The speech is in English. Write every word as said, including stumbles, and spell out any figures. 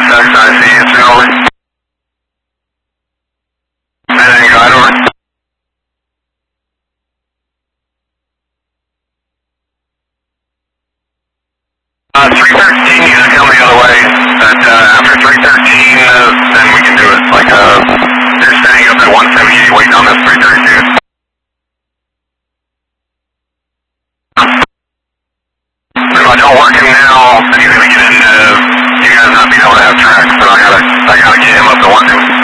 six, I see you, it's over. And then go ahead over. Uh, three thirteen, you gotta come the other way. But, uh, after three thirteen, uh, then we can do it. Like, uh, they're standing up at one seventy-eight waiting on this three thirty-two. If I don't work him now, then he's gonna get into, you guys not being able to have tracks, so I gotta, I gotta get him up to one.